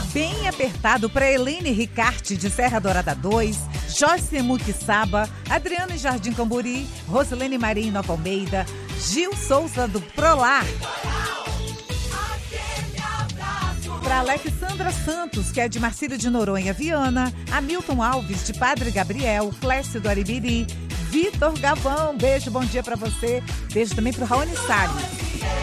bem apertado para Helene Ricarte, de Serra Dourada 2, Joyce Muquissaba, Adriana em Jardim Camburi, Rosilene Maria em Nova Almeida, Gil Souza do Prolar. Para Alexandra Santos, que é de Marcílio de Noronha, Viana, Hamilton Alves, de Padre Gabriel, Clécio do Aribiri, Vitor Gavão, beijo, bom dia para você. Beijo também para o Raoni Salles.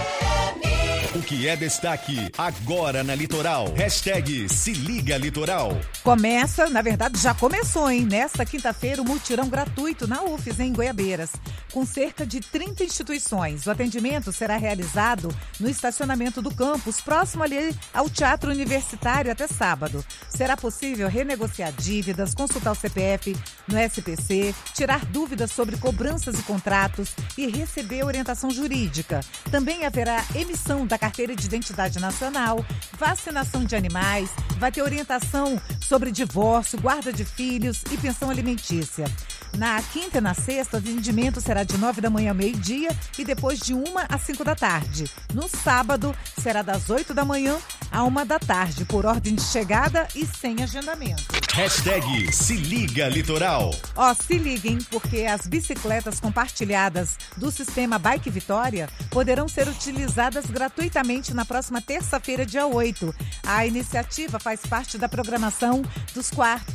O que é destaque agora na Litoral. Hashtag Se Liga Litoral. Começa, na verdade já começou, hein? Nesta quinta-feira o mutirão gratuito na UFES, em Goiabeiras, com cerca de 30 instituições. O atendimento será realizado no estacionamento do campus, próximo ali ao Teatro Universitário, até sábado. Será possível renegociar dívidas, consultar o CPF no SPC, tirar dúvidas sobre cobranças e contratos e receber orientação jurídica. Também haverá emissão da carteira de identidade nacional, vacinação de animais, vai ter orientação sobre divórcio, guarda de filhos e pensão alimentícia. Na quinta e na sexta, o atendimento será de 9 da manhã ao meio-dia e depois de 1 às 5 da tarde. No sábado, será das 8 da manhã à 1 da tarde, por ordem de chegada e sem agendamento. Hashtag Se Liga Litoral. Se liguem, porque as bicicletas compartilhadas do sistema Bike Vitória poderão ser utilizadas gratuitamente na próxima terça-feira, dia 8. A iniciativa faz parte da programação dos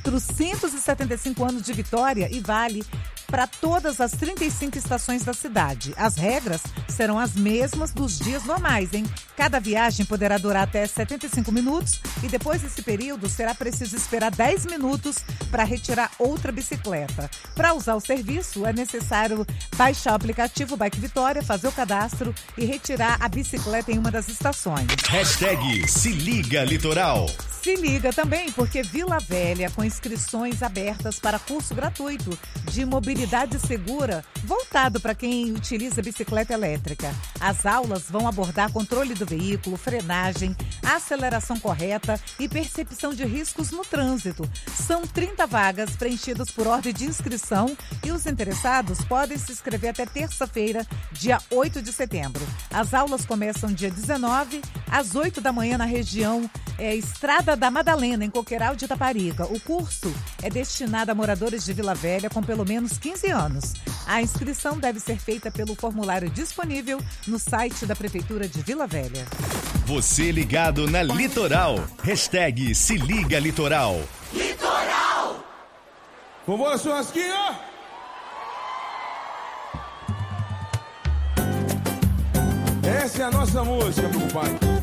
475 anos de Vitória e vale para todas as 35 estações da cidade. As regras serão as mesmas dos dias normais, hein? Cada viagem poderá durar até 75 minutos e depois desse período será preciso esperar 10 minutos para retirar outra bicicleta. Para usar o serviço, é necessário baixar o aplicativo Bike Vitória, fazer o cadastro e retirar a bicicleta em uma das estações. Hashtag Se Liga Litoral. Se liga também, porque Vila Velha, com inscrições abertas para curso gratuito de mobilidade segura, voltado para quem utiliza bicicleta elétrica. As aulas vão abordar controle do veículo, frenagem, aceleração correta e percepção de riscos no trânsito. São 30 vagas preenchidas por ordem de inscrição e os interessados podem se inscrever até terça-feira, dia 8 de setembro. As aulas começam dia 19, às 8 da manhã na região Estrada da Madalena, em Coqueiral de Itaparica. O curso é destinado a moradores de Vila Velha com pelo menos 15 anos. A inscrição deve ser feita pelo formulário disponível no site da Prefeitura de Vila Velha. Você ligado na Litoral. Hashtag Se Liga Litoral. Litoral! Vambora, churrasquinho! Essa é a nossa música, meu pai.